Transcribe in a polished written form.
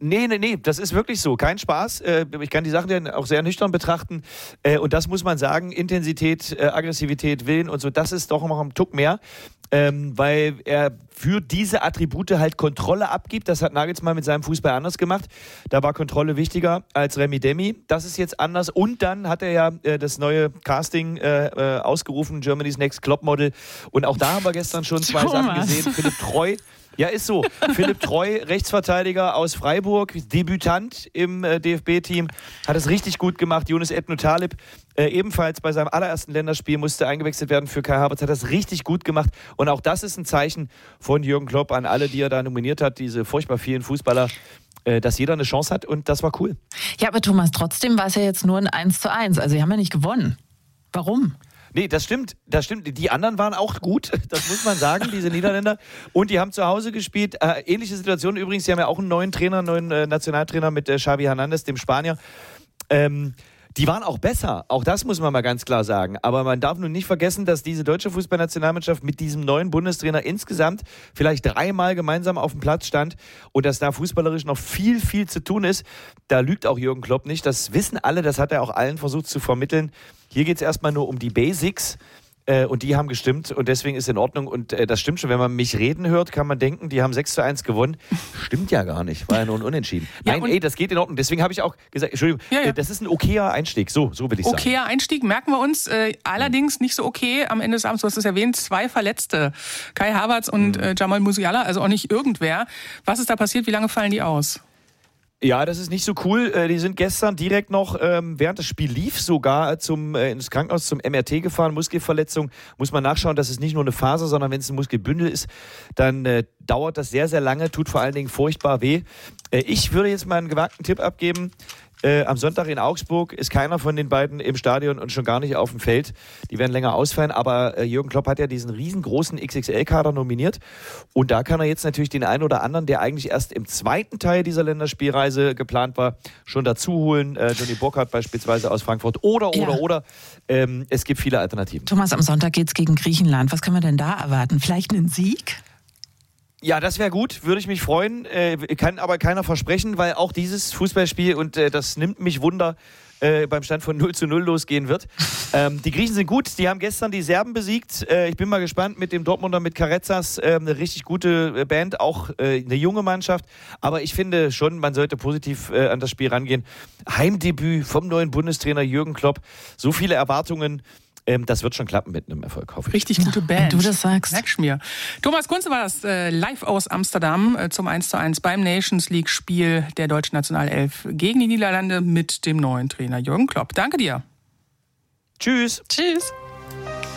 Nee, das ist wirklich so. Kein Spaß. Ich kann die Sachen dann auch sehr nüchtern betrachten. Und das muss man sagen, Intensität, Aggressivität, Willen und so, das ist doch noch ein Tuck mehr. Weil er für diese Attribute halt Kontrolle abgibt. Das hat Nagelsmann mit seinem Fußball anders gemacht. Da war Kontrolle wichtiger als Remi Demi. Das ist jetzt anders. Und dann hat er ja das neue Casting ausgerufen, Germany's Next Klopp Model. Und auch da haben wir gestern schon zwei Sachen gesehen. Philipp Treu. Ja, ist so. Philipp Treu, Rechtsverteidiger aus Freiburg, Debütant im DFB-Team, hat es richtig gut gemacht. Yunus Ebnu Talib, ebenfalls bei seinem allerersten Länderspiel, musste eingewechselt werden für Kai Havertz, hat das richtig gut gemacht. Und auch das ist ein Zeichen von Jürgen Klopp an alle, die er da nominiert hat, diese furchtbar vielen Fußballer, dass jeder eine Chance hat, und das war cool. Ja, aber Thomas, trotzdem war es ja jetzt nur ein 1:1. Also, sie haben ja nicht gewonnen. Warum? Nee, das stimmt. Die anderen waren auch gut, das muss man sagen, diese Niederländer. Und die haben zu Hause gespielt. Ähnliche Situation übrigens, die haben ja auch einen neuen Trainer, einen neuen Nationaltrainer mit Xavi Hernandez, dem Spanier. Die waren auch besser, auch das muss man mal ganz klar sagen. Aber man darf nun nicht vergessen, dass diese deutsche Fußballnationalmannschaft mit diesem neuen Bundestrainer insgesamt vielleicht 3-mal gemeinsam auf dem Platz stand und dass da fußballerisch noch viel, viel zu tun ist. Da lügt auch Jürgen Klopp nicht, das wissen alle, das hat er auch allen versucht zu vermitteln. Hier geht es erstmal nur um die Basics. Und die haben gestimmt und deswegen ist in Ordnung. Und das stimmt schon, wenn man mich reden hört, kann man denken, die haben 6:1 gewonnen. Stimmt ja gar nicht, war ja nur ein Unentschieden. Ja, Nein, das geht in Ordnung. Deswegen habe ich auch gesagt, Entschuldigung, das ist ein okayer Einstieg. So will ich sagen. Okayer Einstieg, merken wir uns. Allerdings nicht so okay am Ende des Abends, du hast es erwähnt, 2 Verletzte. Kai Havertz und Jamal Musiala, also auch nicht irgendwer. Was ist da passiert? Wie lange fallen die aus? Ja, das ist nicht so cool. Die sind gestern direkt noch, während das Spiel lief, sogar ins Krankenhaus zum MRT gefahren. Muskelverletzung. Muss man nachschauen, das ist nicht nur eine Faser, sondern wenn es ein Muskelbündel ist, dann dauert das sehr, sehr lange, tut vor allen Dingen furchtbar weh. Ich würde jetzt mal einen gewagten Tipp abgeben. Am Sonntag in Augsburg ist keiner von den beiden im Stadion und schon gar nicht auf dem Feld. Die werden länger ausfallen, aber Jürgen Klopp hat ja diesen riesengroßen XXL-Kader nominiert und da kann er jetzt natürlich den einen oder anderen, der eigentlich erst im zweiten Teil dieser Länderspielreise geplant war, schon dazu holen. Johnny Burkhardt beispielsweise aus Frankfurt oder. Es gibt viele Alternativen. Thomas, am Sonntag geht's gegen Griechenland. Was können wir denn da erwarten? Vielleicht einen Sieg? Ja, das wäre gut, würde ich mich freuen, kann aber keiner versprechen, weil auch dieses Fußballspiel, und das nimmt mich Wunder, beim Stand von 0:0 losgehen wird. Die Griechen sind gut, die haben gestern die Serben besiegt. Ich bin mal gespannt mit dem Dortmunder, mit Karezas, eine richtig gute Band, auch eine junge Mannschaft. Aber ich finde schon, man sollte positiv an das Spiel rangehen. Heimdebüt vom neuen Bundestrainer Jürgen Klopp, so viele Erwartungen. Das wird schon klappen mit einem Erfolg, hoffe ich. Richtig gute Band. Wenn du das sagst. Merkst mir. Thomas Kunze war das live aus Amsterdam zum 1:1 beim Nations League-Spiel der deutschen Nationalelf gegen die Niederlande mit dem neuen Trainer Jürgen Klopp. Danke dir. Tschüss. Tschüss.